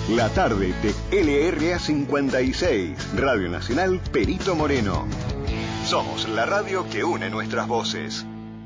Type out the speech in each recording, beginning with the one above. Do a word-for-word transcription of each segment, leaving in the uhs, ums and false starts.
La tarde de L R A cincuenta y seis, Radio Nacional Perito Moreno. Somos la radio que une nuestras voces.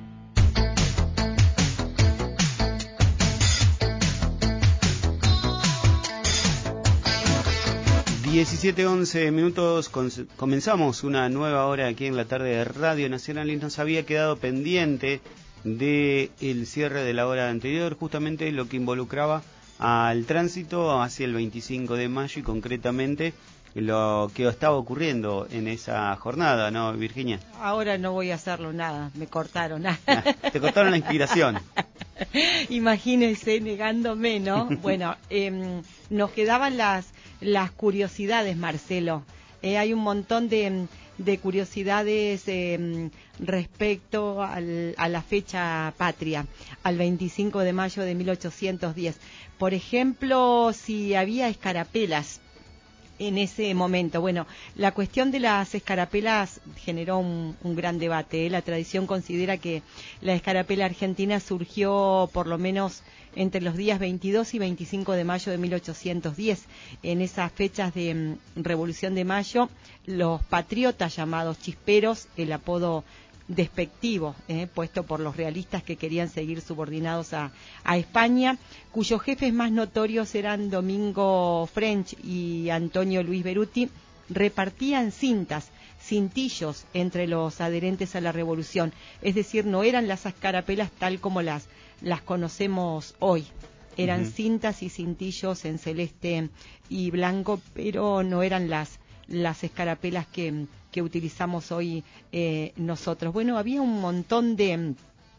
diecisiete once minutos, comenzamos una nueva hora aquí en la tarde de Radio Nacional y nos había quedado pendiente del cierre de la hora anterior, justamente lo que involucraba al tránsito hacia el veinticinco de mayo y concretamente lo que estaba ocurriendo en esa jornada, ¿no, Virginia? Ahora no voy a hacerlo nada, me cortaron. Ah, te cortaron la inspiración. Imagínese, negándome, ¿no? Bueno, eh, nos quedaban las, las curiosidades, Marcelo. Eh, hay un montón de, de curiosidades eh, respecto al, a la fecha patria, al veinticinco de mayo de mil ochocientos diez. Por ejemplo, si había escarapelas en ese momento. Bueno, la cuestión de las escarapelas generó un, un gran debate, ¿eh? La tradición considera que la escarapela argentina surgió por lo menos entre los días veintidós y veinticinco de mayo de mil ochocientos diez. En esas fechas de um, Revolución de Mayo, los patriotas llamados chisperos, el apodo despectivo, eh, puesto por los realistas que querían seguir subordinados a, a España, cuyos jefes más notorios eran Domingo French y Antonio Luis Beruti, repartían cintas, cintillos entre los adherentes a la revolución, es decir, no eran las escarapelas tal como las, las conocemos hoy. Eran uh-huh. cintas y cintillos en celeste y blanco, pero no eran las, las escarapelas que que utilizamos hoy eh, nosotros. Bueno, había un montón de,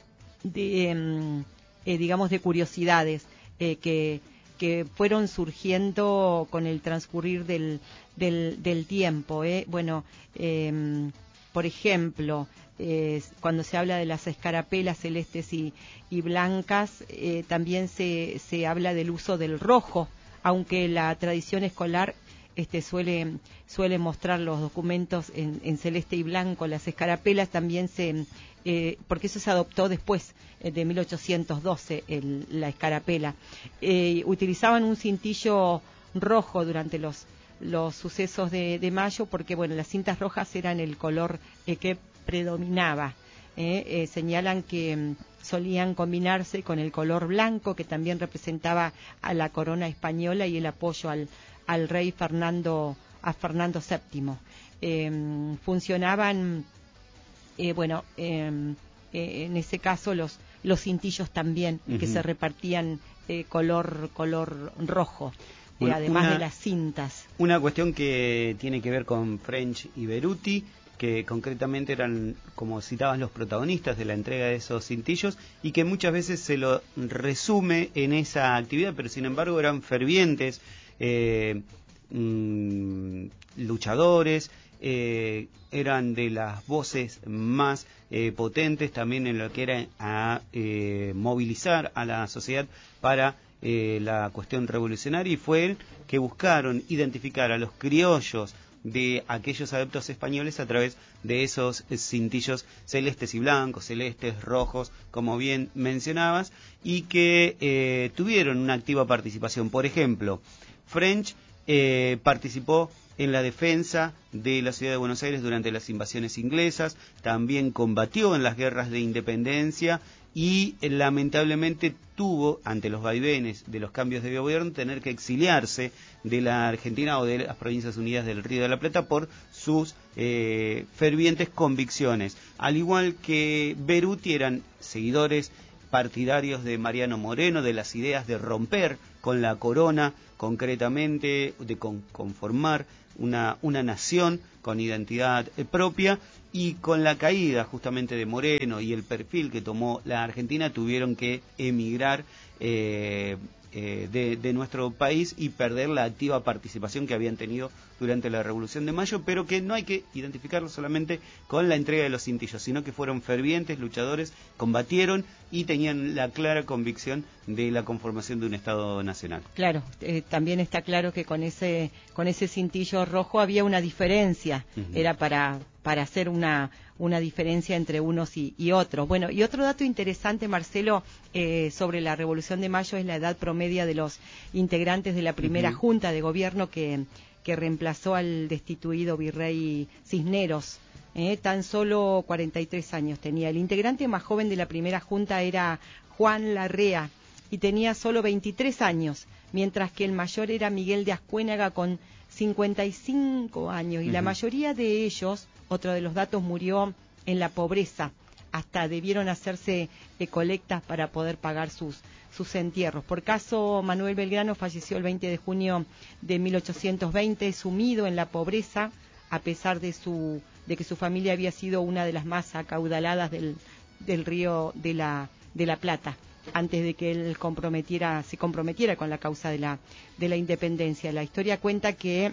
de eh, digamos, de curiosidades eh, que, que fueron surgiendo con el transcurrir del, del, del tiempo. Eh. Bueno, eh, por ejemplo, eh, cuando se habla de las escarapelas celestes y, y blancas, eh, también se, se habla del uso del rojo, aunque la tradición escolar Este, suele suele mostrar los documentos en, en celeste y blanco. Las escarapelas también se eh, porque eso se adoptó después eh, de mil ochocientos doce, el, la escarapela. Eh, utilizaban un cintillo rojo durante los los sucesos de, de mayo, porque bueno, las cintas rojas eran el color eh, que predominaba. Eh, eh, señalan que mm, solían combinarse con el color blanco, que también representaba a la corona española y el apoyo al al rey Fernando, a Fernando séptimo. Eh, funcionaban, eh, bueno, eh, eh, en ese caso los los cintillos también, uh-huh. que se repartían eh, color color rojo, eh, una, además de las cintas. Una cuestión que tiene que ver con French y Beruti, que concretamente eran, como citaban, los protagonistas de la entrega de esos cintillos y que muchas veces se lo resume en esa actividad, pero sin embargo eran fervientes Eh, mm, luchadores, eh, eran de las voces más eh, potentes también en lo que era a eh, movilizar a la sociedad para eh, la cuestión revolucionaria, y fue que buscaron identificar a los criollos de aquellos adeptos españoles a través de esos cintillos celestes y blancos, celestes, rojos, como bien mencionabas, y que eh, tuvieron una activa participación. Por ejemplo, French eh, participó en la defensa de la ciudad de Buenos Aires durante las invasiones inglesas, también combatió en las guerras de independencia y eh, lamentablemente tuvo, ante los vaivenes de los cambios de gobierno, tener que exiliarse de la Argentina o de las Provincias Unidas del Río de la Plata por sus eh, fervientes convicciones. Al igual que Beruti, eran seguidores partidarios de Mariano Moreno, de las ideas de romper con la corona, concretamente de con, conformar una, una nación con identidad eh, propia, y con la caída justamente de Moreno y el perfil que tomó la Argentina, tuvieron que emigrar eh, eh, de, de nuestro país y perder la activa participación que habían tenido durante la Revolución de Mayo, pero que no hay que identificarlo solamente con la entrega de los cintillos, sino que fueron fervientes luchadores, combatieron y tenían la clara convicción de la conformación de un Estado nacional. Claro, eh, también está claro que con ese con ese cintillo rojo había una diferencia, uh-huh. era para para hacer una, una diferencia entre unos y, y otros. Bueno, y otro dato interesante, Marcelo, eh, sobre la Revolución de Mayo es la edad promedia de los integrantes de la primera uh-huh. Junta de Gobierno que, que reemplazó al destituido virrey Cisneros. Eh, tan solo cuarenta y tres años tenía. El integrante más joven de la primera Junta era Juan Larrea y tenía solo veintitrés años, mientras que el mayor era Miguel de Ascuénaga con cincuenta y cinco años, y uh-huh. la mayoría de ellos, otro de los datos, murió en la pobreza. Hasta debieron hacerse eh, colectas para poder pagar sus, sus entierros. Por caso, Manuel Belgrano falleció el veinte de junio de mil ochocientos veinte, sumido en la pobreza, a pesar de su de que su familia había sido una de las más acaudaladas del, del río de la, de la Plata, antes de que él comprometiera, se comprometiera con la causa de la, de la independencia. La historia cuenta que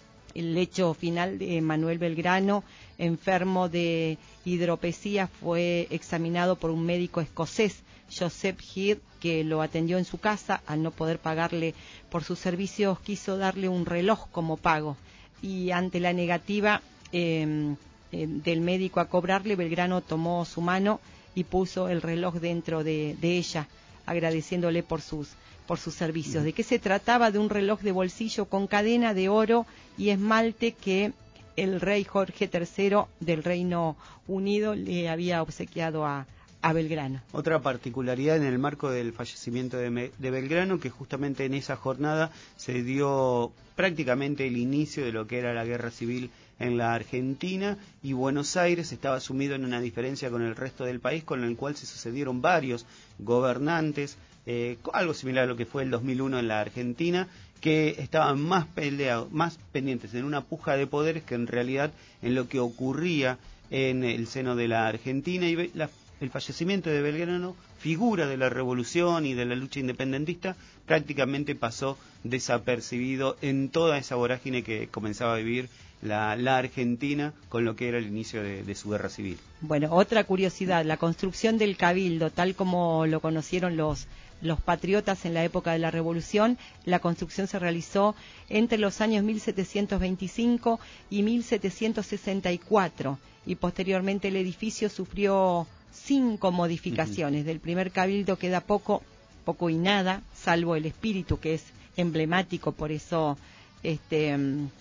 el hecho final de Manuel Belgrano, enfermo de hidropesía, fue examinado por un médico escocés, Joseph Heath, que lo atendió en su casa. Al no poder pagarle por sus servicios, quiso darle un reloj como pago, y ante la negativa eh, eh, del médico a cobrarle, Belgrano tomó su mano y puso el reloj dentro de, de ella, agradeciéndole por sus por sus servicios. ¿De qué se trataba? De un reloj de bolsillo con cadena de oro y esmalte que el rey Jorge tercero del Reino Unido le había obsequiado a, a Belgrano. Otra particularidad en el marco del fallecimiento de, de Belgrano, que justamente en esa jornada se dio prácticamente el inicio de lo que era la guerra civil en la Argentina, y Buenos Aires estaba sumido en una diferencia con el resto del país, con el cual se sucedieron varios gobernantes, eh, algo similar a lo que fue el dos mil uno en la Argentina, que estaban más peleados, más pendientes en una puja de poderes que en realidad en lo que ocurría en el seno de la Argentina. Y la, el fallecimiento de Belgrano, figura de la revolución y de la lucha independentista, prácticamente pasó desapercibido en toda esa vorágine que comenzaba a vivir La, la Argentina con lo que era el inicio de, de su guerra civil. Bueno, otra curiosidad, la construcción del Cabildo, tal como lo conocieron los, los patriotas en la época de la Revolución, la construcción se realizó entre los años mil setecientos veinticinco y mil setecientos sesenta y cuatro, y posteriormente el edificio sufrió cinco modificaciones. Uh-huh. Del primer Cabildo queda poco, poco y nada, salvo el espíritu, que es emblemático, por eso este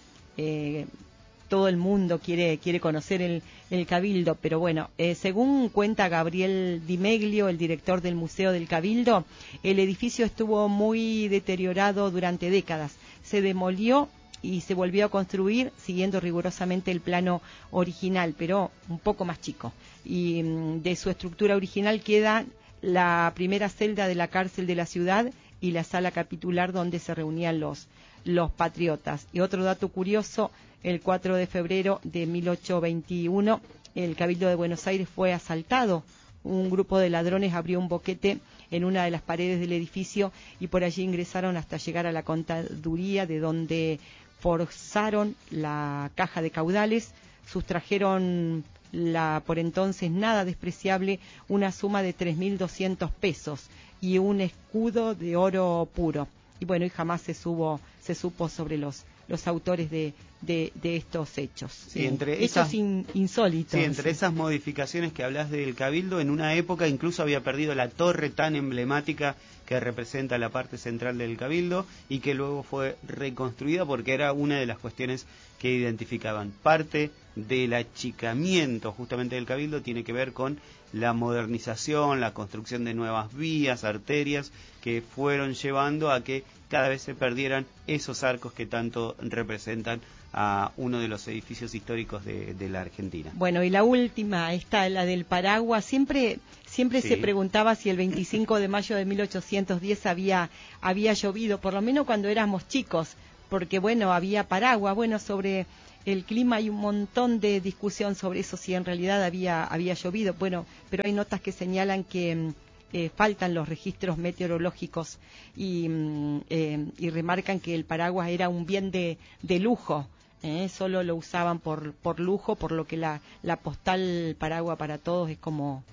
eh, todo el mundo quiere quiere conocer el, el Cabildo, pero bueno, eh, según cuenta Gabriel Di Meglio, el director del Museo del Cabildo, el edificio estuvo muy deteriorado durante décadas. Se demolió y se volvió a construir siguiendo rigurosamente el plano original, pero un poco más chico. Y mm, de su estructura original queda la primera celda de la cárcel de la ciudad y la sala capitular donde se reunían los, los patriotas. Y otro dato curioso, el cuatro de febrero de mil ochocientos veintiuno, el Cabildo de Buenos Aires fue asaltado. Un grupo de ladrones abrió un boquete en una de las paredes del edificio y por allí ingresaron hasta llegar a la contaduría, de donde forzaron la caja de caudales, sustrajeron la por entonces nada despreciable una suma de tres mil doscientos pesos y un escudo de oro puro. Y bueno, y jamás se supo, se supo sobre los los autores de, de, de estos hechos. Sí, entre hechos esas, in, insólitos. Sí, entre esas modificaciones que hablas del Cabildo, en una época incluso había perdido la torre tan emblemática que representa la parte central del Cabildo y que luego fue reconstruida porque era una de las cuestiones que identificaban. Parte del achicamiento justamente del Cabildo tiene que ver con la modernización, la construcción de nuevas vías, arterias, que fueron llevando a que cada vez se perdieran esos arcos que tanto representan a uno de los edificios históricos de, de la Argentina. Bueno, y la última, esta, la del paraguas, siempre siempre sí. Se preguntaba si el veinticinco de mayo de mil ochocientos diez había, había llovido, por lo menos cuando éramos chicos, porque bueno, había paraguas. Bueno, sobre el clima hay un montón de discusión sobre eso, si en realidad había, había llovido. Bueno, pero hay notas que señalan que Eh, faltan los registros meteorológicos y, eh, y remarcan que el paraguas era un bien de, de lujo, eh, solo lo usaban por, por lujo, por lo que la, la postal paraguas para todos es como,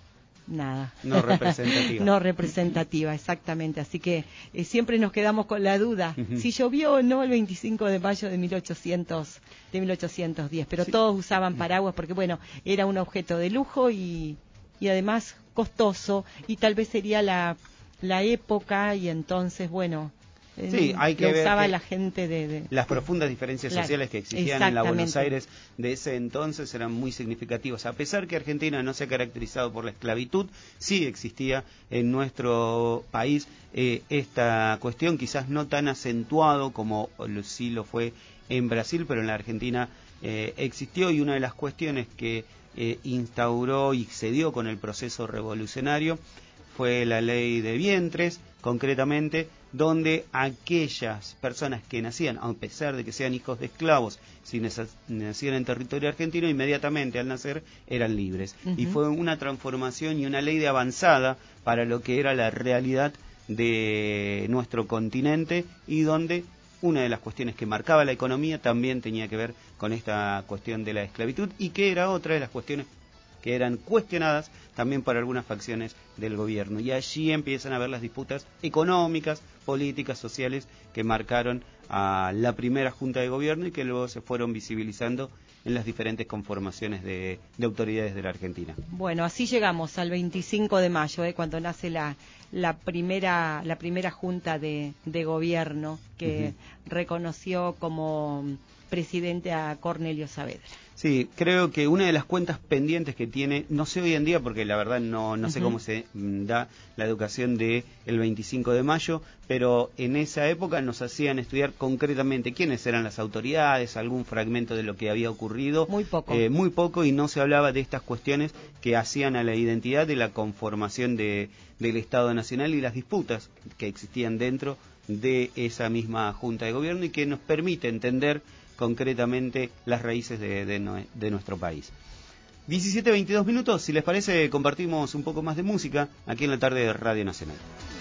nada. No representativa. No representativa, exactamente. Así que eh, siempre nos quedamos con la duda Uh-huh. si llovió o no el veinticinco de mayo de mil ochocientos diez, pero sí, todos usaban paraguas porque, bueno, era un objeto de lujo y, y además costoso, y tal vez sería la, la época, y entonces, bueno... Sí, hay que lo ver usaba que la gente de, de las profundas diferencias la, sociales que existían en la Buenos Aires de ese entonces eran muy significativas. A pesar que Argentina no se ha caracterizado por la esclavitud, sí existía en nuestro país eh, esta cuestión, quizás no tan acentuado como lo, sí lo fue en Brasil, pero en la Argentina eh, existió, y una de las cuestiones que eh, instauró y se dio con el proceso revolucionario fue la ley de vientres, concretamente, donde aquellas personas que nacían, a pesar de que sean hijos de esclavos, si nacían en territorio argentino, inmediatamente al nacer eran libres. Uh-huh. Y fue una transformación y una ley de avanzada para lo que era la realidad de nuestro continente, y donde una de las cuestiones que marcaba la economía también tenía que ver con esta cuestión de la esclavitud, y que era otra de las cuestiones que eran cuestionadas también por algunas facciones del gobierno. Y allí empiezan a ver las disputas económicas, políticas, sociales que marcaron a la primera Junta de Gobierno y que luego se fueron visibilizando en las diferentes conformaciones de, de autoridades de la Argentina. Bueno, así llegamos al veinticinco de mayo, ¿eh? Cuando nace la, la primera la primera Junta de, de Gobierno que uh-huh. reconoció como presidente a Cornelio Saavedra. Sí, creo que una de las cuentas pendientes que tiene, no sé hoy en día porque la verdad no, no sé uh-huh. cómo se da la educación del veinticinco de mayo, pero en esa época nos hacían estudiar concretamente quiénes eran las autoridades, algún fragmento de lo que había ocurrido. Muy poco. Eh, muy poco, y no se hablaba de estas cuestiones que hacían a la identidad de la conformación de, del Estado Nacional y las disputas que existían dentro de esa misma Junta de Gobierno, y que nos permite entender concretamente las raíces de, de, de nuestro país. diecisiete veintidós minutos, si les parece compartimos un poco más de música aquí en la tarde de Radio Nacional.